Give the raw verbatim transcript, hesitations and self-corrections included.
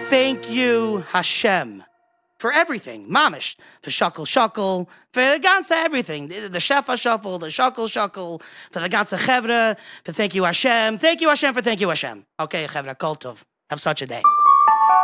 thank you, Hashem, for everything. Mamish, for shakel shakel, for the ganze everything. The, the shefa shuffle, the shakel shakel, for the ganze chevra, for thank you, Hashem. Thank you, Hashem, for thank you, Hashem. Okay, chevra, kol tov. Have such a day.